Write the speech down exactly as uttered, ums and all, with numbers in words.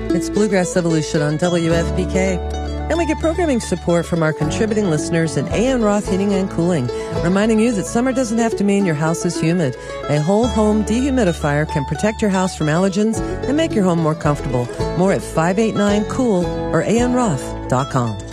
It's Bluegrass Evolution on W F P K. And we get programming support from our contributing listeners in A N. Roth Heating and Cooling, reminding you that summer doesn't have to mean your house is humid. A whole home dehumidifier can protect your house from allergens and make your home more comfortable. More at five eight nine cool or a n roth dot com.